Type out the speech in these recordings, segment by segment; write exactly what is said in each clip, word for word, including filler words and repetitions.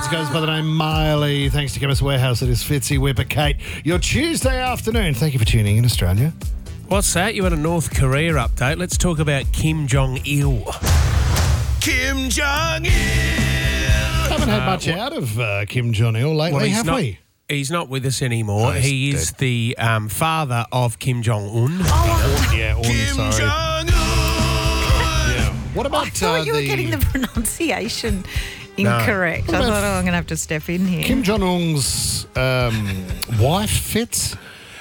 It goes by the name Miley. Thanks to Chemist Warehouse. It is Fitzy, Whipper, Kate. Your Tuesday afternoon. Thank you for tuning in, Australia. What's that? You had a North Korea update. Let's talk about Kim Jong-il. Kim Jong-il. Haven't had much out of uh, Kim Jong-il lately, Well, he's have not, we? He's not with us anymore. Oh, he's he is dead. the um, father of Kim Jong-un. Oh, yeah, Un, Kim sorry. Jong-il. Yeah. What about I thought uh, you were getting the pronunciation No. incorrect. I What thought, about oh, I'm going to have to step in here. Kim Jong-un's um, wife, Fitz?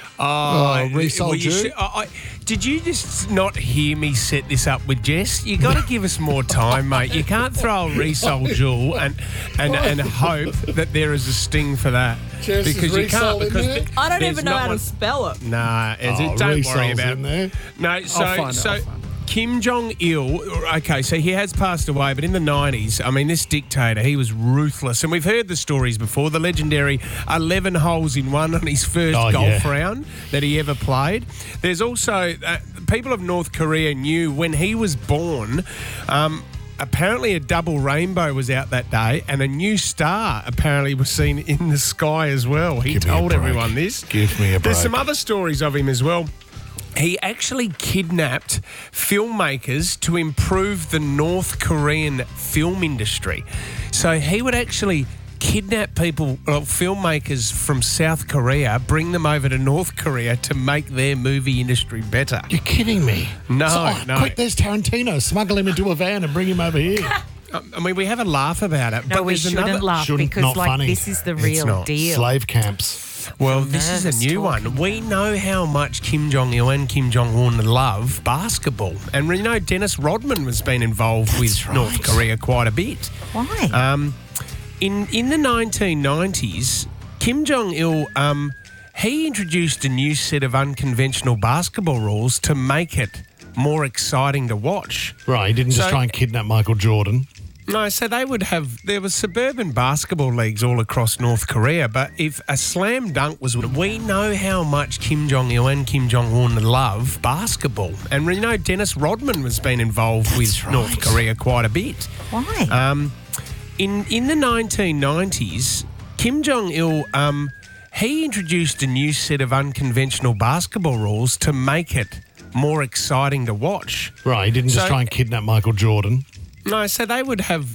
Oh, Reese well, Old you Jew? should- I, I, did you just not hear me set this up with Jess? You got to give us more time, mate. You can't throw a Resol Jewel and and and hope that there is a sting for that. Jess, is because you Resol can't. in Because there? th- I don't there's even know not how one- to spell it. Nah, is Oh, it, don't worry Resol's about in there. No, so find it, so I'll find it. Kim Jong-il, okay, so he has passed away, but in the nineties, I mean, this dictator, he was ruthless. And we've heard the stories before, the legendary eleven holes in one on his first Oh, golf yeah. round that he ever played. There's also, uh, people of North Korea knew when he was born, um, apparently a double rainbow was out that day and a new star apparently was seen in the sky as well. He Give me a told break. everyone this. Give me a break. There's some other stories of him as well. He actually kidnapped filmmakers to improve the North Korean film industry. So he would actually kidnap people, well, filmmakers from South Korea, bring them over to North Korea to make their movie industry better. You're kidding me. No, So, oh, no. Quick, there's Tarantino. Smuggle him into a van and bring him over here. I mean, we have a laugh about it. no, but we there's shouldn't another, laugh Shouldn't, because, not like, funny. this is the It's real not. deal. Slave camps. Well, this is nervous a new talking. one. We know how much Kim Jong-il and Kim Jong-un love basketball. And you know, Dennis Rodman has been involved with right. North Korea quite a bit. Why? Um, in in the nineteen nineties, Kim Jong-il, um, he introduced a new set of unconventional basketball rules to make it more exciting to watch. Right, he didn't just So- try and kidnap Michael Jordan. No, so they would have, there was suburban basketball leagues all across North Korea, but if a slam dunk was, we know how much Kim Jong-il and Kim Jong-un love basketball. And you know, Dennis Rodman has been involved with right. North Korea quite a bit. Why? Um, in, in the nineteen nineties, Kim Jong-il, um, he introduced a new set of unconventional basketball rules to make it more exciting to watch. Right, he didn't just So- try and kidnap Michael Jordan. No, so they would have,